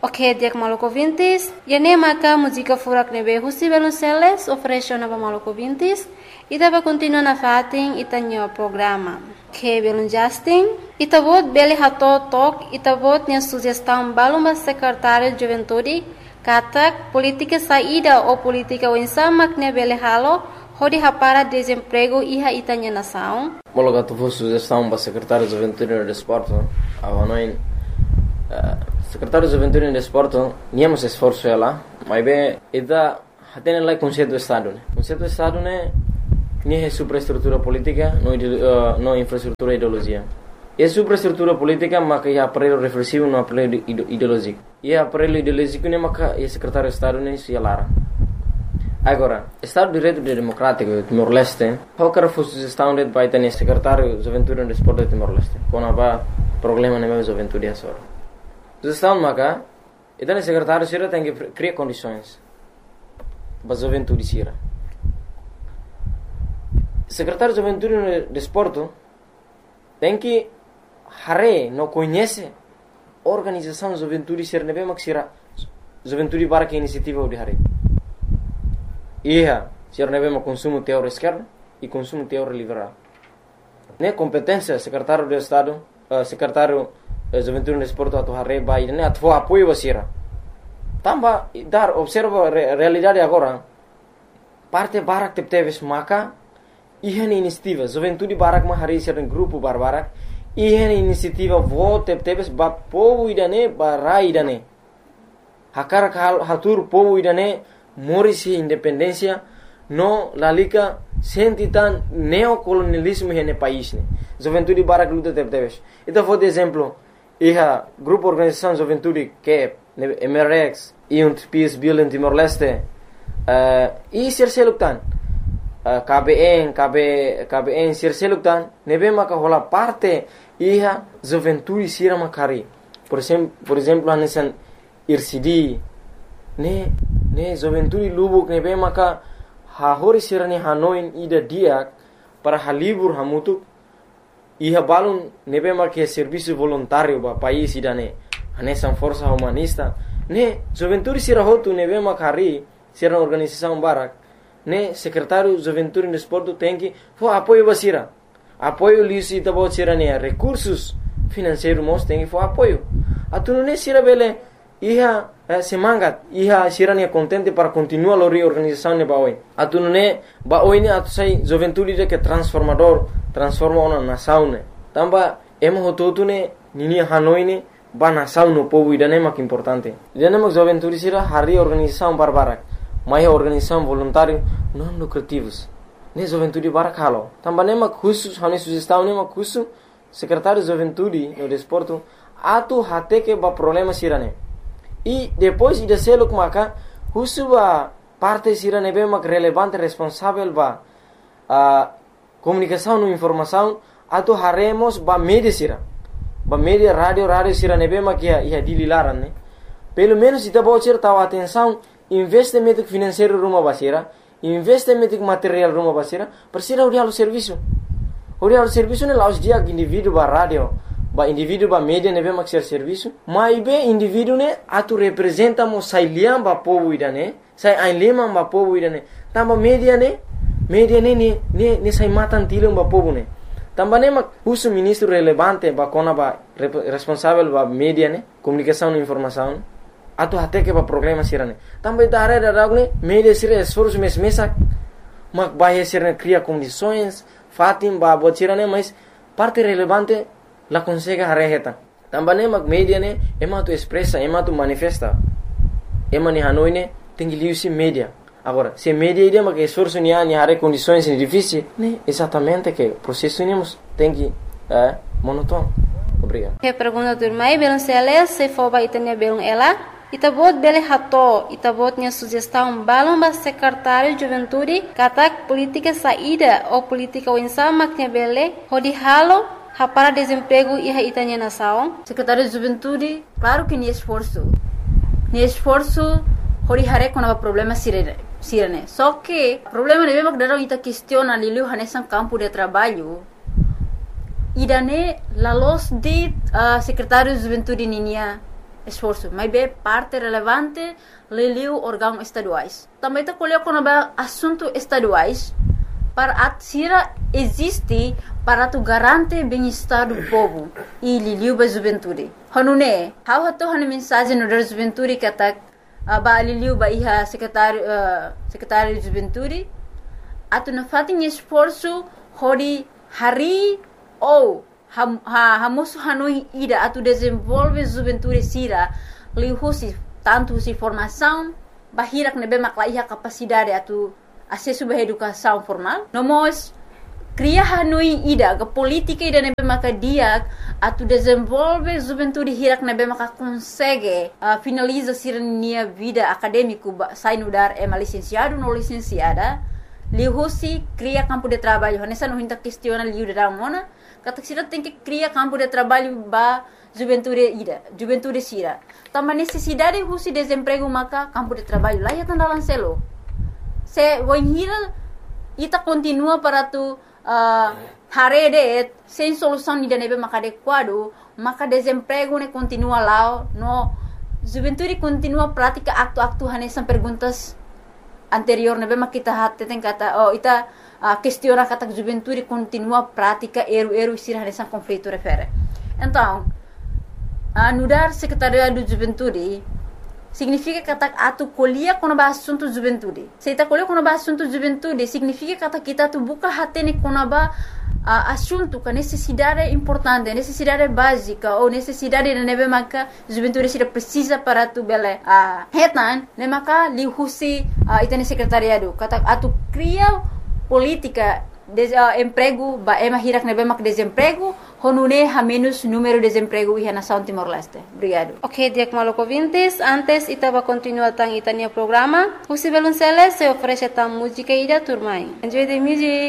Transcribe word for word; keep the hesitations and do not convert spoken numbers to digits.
Ok, dia que maluco vintis, e nem maca música furak nebe husi belunceles oferece nova maluco vintis, e dava continua na fatin e tanho programa. Que belun Justin, e tabot bele hato tok, e tabot nia sugestão balumba secretário de juventude, katak política saída ou política winsama que bele halo, hodi hapara desemprego iha itanya nação. Mologa tu vou sugestão para secretário de juventude e desporto, avanoin secretário de juventude e desporto, niamos esforço ela, mas bem, ida hatene lá conceito do estado, né? Conceito do estado né, nem é superestrutura política, não uh, não infraestrutura ideologia. É superestrutura política, mas que é aparelho reflexivo, não aparelho ideológico. E é aparelho ideológico né, mas que é secretário de estado né, se alara. Agora, Estado de Direito Democrático de Timor-Leste, qualquer sugestão de vai ter secretário de juventude e desporto de Timor-Leste, quando há problema na minha juventude essa hora. Sugestão maca, então o secretário sira tem que criar condições para a juventude sira. Secretário de juventude e desporto tem que hare não conhece organização de juventude sira nebe mak sira juventude para que iniciativa de hare. Ia, sira nebe mak consumo teórico esquerdo e consumo teórico liberal. Ne competência secretário de Estado, uh, secretário juventude e desporto atu hare bai ne atu apoio wasira. Tamba dar observa re, realidade agora. Parte barak tep teves maka ihan inisiativa juventude barak ma hari sira grupo barbarak ihan inisiativa vo tep teves ba povo idane ba idane. Hakar hal hatur povo idane morisi independência no lalika sentitan neocolonialismo hene país ne. Juventude barak luta tep teves. Então vou de exemplo iha grupo organização juventude que M R X e um Peace Bill em Timor-Leste uh, e sirseluktan uh, K B N K B K B N sirseluktan nebe maka hola parte iha juventude sira makari por exemplo por exemplo anesan I R C D ne ne juventude lubuk nebe maka ha hori sira ne hanoin ida dia para halibur hamutuk iha balun nebe marque serviço voluntário ba país idane anesan força humanista ne juventude sira hotu nebe makari sira organização barak ne secretário juventude e desporto tem que fo apoio basira apoio lisi tabo sira ne recursos financeiros mos tem que fo apoio atunu ne sira bele iha eh, semangat iha sira ne contente para continuar a reorganização ne baoi atunu ne baoi ne atu sai juventude de que transformador transforma uma nação ne tamba emo hototu ne nini hanoi ne ba nação no povo idane mak importante idane mak juventude sira hari organização barbarak mai organização voluntário não lucrativos ne juventude barak halo tamba ne mak khusus hani sugestão ne mak khusus secretário de juventude no desporto atu hate que ba problema sira ne e depois ida seluk maka khusus ba parte sira ne be mak relevante responsável ba a comunicação no informação atu haremos ba media sira ba media radio radio sira nebe makia ia dililaran ne pelo menos ita bocer tahu atenção investimento financeiro rumah basira investimento material rumah basira persira uri alu serviço uri alu serviço ne laus dia indivíduo ba radio ba indivíduo ba media nebe mak ser serviço mai be indivíduo ne atu representa mo sailiam ba povo idane sai ainlema ba povo idane tamba media ne media ne ne ne ne sai matan tilum ba povo ne tamba ne mak usu ministro relevante ba kona ba responsável ba media ne comunicação e informação atu hate que ba problema sirane tamba ita are da ragne media sira esforço mes mesak mak ba sira cria condições fatim ba botirane mas parte relevante la consegue hareheta tamba ne mak media ne ema tu expressa ema tu manifesta ema ni hanoi ne tengi liusi media. Agora, se media ideia que esforço ni ani hare condições difíceis, né? Exatamente que processo nemos tem que é monótono. Obrigado. Que pergunta do mai belum seles se for ba itania belum ela, itabot bele hato, itabot nya sugestão balum ba secretário de juventude, katak política saída ou política winsama que bele, hodi halo ha para desemprego e ha itania nação. Secretário de juventude, claro que ni esforço. Ni esforço hori hare com o problema sirene. Sirene. Só que o problema é que dalam ita questiona lilu hanesan campo de trabalho. Idane la los de uh, secretário de juventude ninia esforço, mas é parte relevante leliu órgãos estaduais. Também está colhendo quando é assunto estaduais para a tira existe para tu garante bem-estar do povo e liliu ba juventude. Hanune, how hato han mensagem no da juventude que tá ba liliu ba iha secretário uh, secretário de juventude atu na fatin esforço hori hari ou ha ha hamosu hanui ida atu desenvolve juventude sira lihusi tanto si formação bahirak nebe makla iha capacidade atu acesso à educação formal. Nós cria hanui ida ke política ida nebe maka dia atu desenvolve juventude hirak nebe maka consegue uh, finaliza sirnia vida acadêmico sai no dar é licenciado no licenciada lihusi cria campo de trabalho nessa não hinta questiona liu da mona kata sira tem que cria campo de trabalho ba juventude ida juventude sira tama necessidade husi desemprego maka campo de trabalho lá ya tandalan selo se voinhira ita continua para tu uh, harede sem solução ida nebe maka adequado maka desemprego ne continua lá no juventude continua prática acto-acto hanesan perguntas anterior nebe maka kita hat tem kata oh ita uh, questiona kata juventude continua prática eru-eru sira hanesan conflito refere então uh, nudar secretariado de juventude significa kata atu colhia quando ba assunto juventude. Se ita colhia quando ba assunto juventude, significa kata kita tu buka hatene quando ba uh, assunto que necessidade importante, necessidade básica ou necessidade de nebe maka juventude sira precisa para tu bele a uh, hetan, ne maka li husi uh, ita ne secretariado. Kata atu cria política de uh, emprego ba ema hirak nebe mak desemprego honune ha menos número de desemprego e na São Timor-Leste. Obrigado. Ok, Diak Maloko Vintes, antes itaba continua tang itania programa. Husi Belunceles se oferece tam música ida turmai. Enjoy the music.